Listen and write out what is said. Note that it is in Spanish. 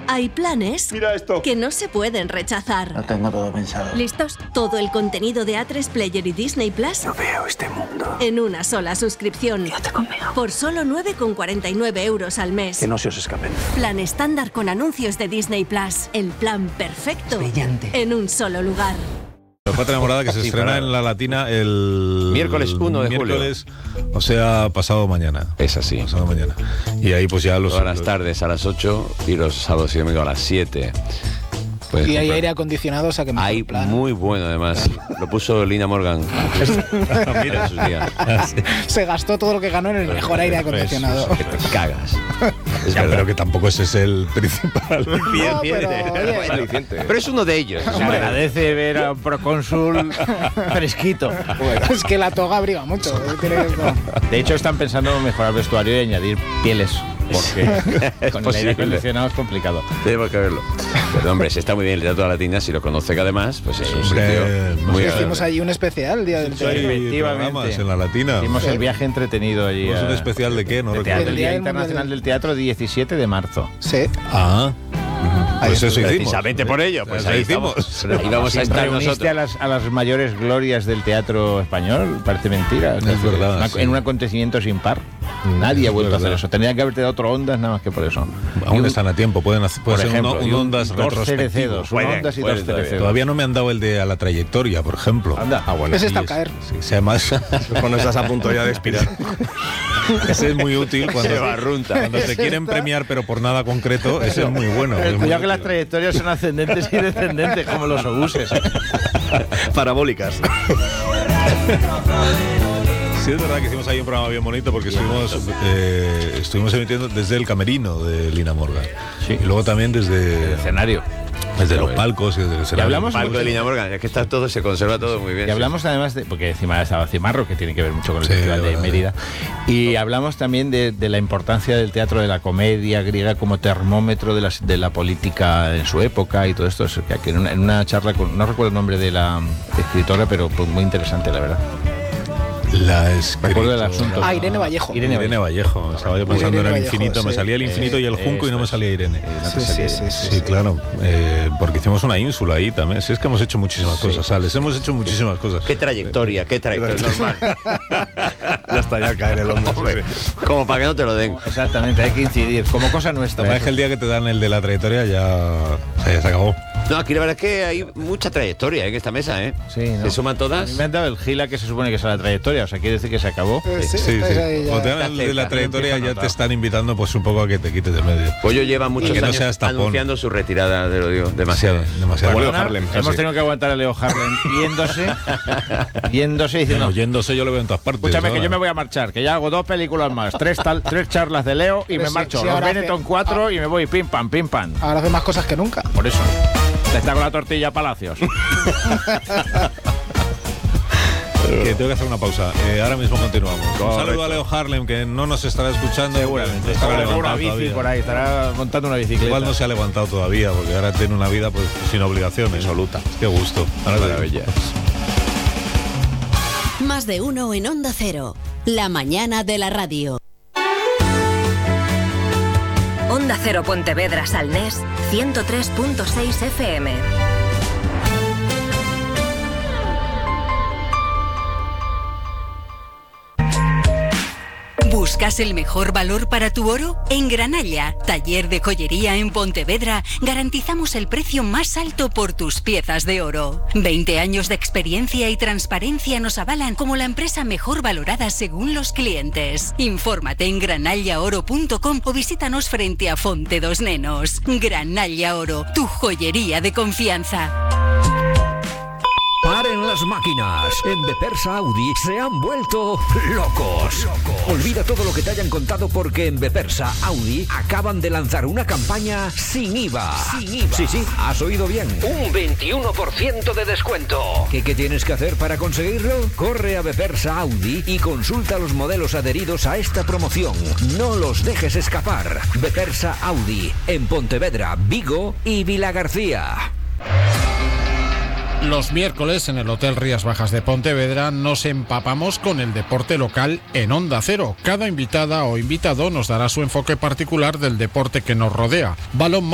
Hay planes Mira esto. que no se pueden rechazar. Lo tengo todo pensado. ¿Listos? Todo el contenido de A3 Player y Disney Plus No veo este mundo. en una sola suscripción. Quédate conmigo. Por solo 9,49 euros al mes. Que no se os escapen. Plan estándar con anuncios de Disney Plus. El plan perfecto. Brillante. En un solo lugar. Pata enamorada, que se estrena en La Latina el miércoles 1 de miércoles, o sea, pasado mañana. Es así. Pasado mañana. Y ahí pues ya Todas las tardes a las 8 y los sábados y domingos a las 7. Puedes Y hay comprar. aire acondicionado, o sea que mejor Hay plan. muy bueno además. Lo puso Lina Morgan. Mira sus días. Se gastó todo lo que ganó en el mejor aire acondicionado. Que te cagas. Es Ya, verdad. pero que tampoco ese es el principal. No, pero, oye, Pero es uno de ellos. Se agradece ver a un procónsul fresquito. es que la toga abriga mucho. De hecho, están pensando en mejorar el vestuario y añadir pieles. Porque con el aire acondicionado es complicado. Tenemos que verlo. Pero hombre, se está muy bien el Teatro de la Latina. Si lo conoce, que además, pues es un Hombre, sitio muy Hicimos agradable. allí un especial el día del Hay teatro. Efectivamente. programas en La Latina. Hicimos el viaje entretenido allí. ¿Es un especial de qué? No de recuerdo. teatro, el El Día Día Internacional del Teatro, 17 de marzo. Sí. Ah, pues eso hicimos. Precisamente por ello, pues Eso ahí hicimos. estamos. Ahí vamos a estar Reuniste nosotros. a las mayores glorias del teatro español, parece mentira. Es verdad, sí. En un acontecimiento sin par. Nadie ha vuelto a hacer verdad. eso. Tendrían que haberte dado otro Ondas nada más que por eso. Aún están a tiempo, pueden hacer Por ser ejemplo, un Ondas dos retrospectivo. cerecedos, un Pueden, Ondas y pueden dos todavía. cerecedos. Todavía no me han dado el de A la trayectoria, por ejemplo. Anda. Ah, bueno. Ese está Y al caer. Sí, sí, además, Cuando estás a punto ya de expirar. ese es muy útil cuando, Se barrunta. cuando te quieren premiar, pero por nada concreto, ese es muy bueno. Pero es muy cuidado que las útil. trayectorias son ascendentes y descendentes, como los obuses. Parabólicas. Sí, es verdad que hicimos ahí un programa bien bonito porque estuvimos emitiendo desde el camerino de Lina Morgan. Sí. Y luego también desde Escenario. los palcos y desde el escenario. hablamos- Palco de Lina Morgan, es que está todo, se conserva todo muy bien. Y hablamos además de, porque encima estaba Cimarro, que tiene que ver mucho con el Sí, Festival de verdad. Mérida, y hablamos también de la importancia del teatro de la comedia griega como termómetro de la política en su época y todo esto. Que en una charla, no recuerdo el nombre de la escritora, pero pues muy interesante, la verdad. La Recuerdo el asunto. Ah, Irene Vallejo. Irene Vallejo. Estaba yo pensando en Irene el Vallejo, infinito. Me sí. salía el infinito y el junco y no me salía Irene. Sí, Sí. claro. Porque hicimos una ínsula ahí también. Sí, es que hemos hecho muchísimas cosas, Alex. Hemos hecho muchísimas cosas. Qué trayectoria, normal. Ya está, ya cae en el hombro. Como para que no te lo den. Exactamente, hay que incidir, como cosa La nuestra. verdad es que el día que te dan el de la trayectoria ya se acabó. No, aquí la verdad es que hay mucha trayectoria en esta mesa, ¿eh? Sí, ¿no? Se suman A todas. mí me han dado el gila que se supone que es la trayectoria, o sea, quiere decir que se acabó. Sí. estáis ahí ya. Cuando te dan el de la trayectoria ya te están invitando pues un poco a que te quites de medio. Pollo lleva muchos que no años seas tapón. anunciando su retirada, te lo digo, demasiado. Sí, demasiado. Leo Perdona, Harlem, hemos casi. tenido que aguantar a Leo Harlem yéndose y diciendo, Oyéndose yo lo veo en todas partes. escúchame que ¿sabes? yo me voy a marchar, que ya hago 2 películas más, 3 charlas de Leo y Pero me sí, marcho. sí, Los ahora Benetton hace- 4 y me voy pim pam, pim pam. Ahora hace más cosas que nunca. Por eso. Está con la tortilla Palacios. Que tengo que hacer una pausa. Ahora mismo continuamos. Un saludo a Leo Harlem, que no nos estará escuchando. Seguramente. No estará Estará con una levantado bici todavía. por ahí, estará montando una bicicleta. Igual no se ha levantado todavía, porque ahora tiene una vida pues sin obligaciones. Absoluta. Qué gusto. Ahora te Maravilla. Más de uno en Onda Cero. La mañana de la radio. Onda Cero Pontevedra Salnés 103.6 FM. ¿Buscas el mejor valor para tu oro? En Granalla, taller de joyería en Pontevedra, garantizamos el precio más alto por tus piezas de oro. 20 años de experiencia y transparencia nos avalan como la empresa mejor valorada según los clientes. Infórmate en granallaoro.com o visítanos frente a Fonte dos Nenos. Granalla Oro, tu joyería de confianza. ¡Paren las máquinas! En Bepersa Audi se han vuelto locos. Olvida todo lo que te hayan contado porque en Bepersa Audi acaban de lanzar una campaña sin IVA. Sí, has oído bien. Un 21% de descuento. ¿Qué tienes que hacer para conseguirlo? Corre a Bepersa Audi y consulta los modelos adheridos a esta promoción. No los dejes escapar. Bepersa Audi, en Pontevedra, Vigo y Vilagarcía. Los miércoles en el Hotel Rías Bajas de Pontevedra nos empapamos con el deporte local en Onda Cero. Cada invitada o invitado nos dará su enfoque particular del deporte que nos rodea. Balonmano,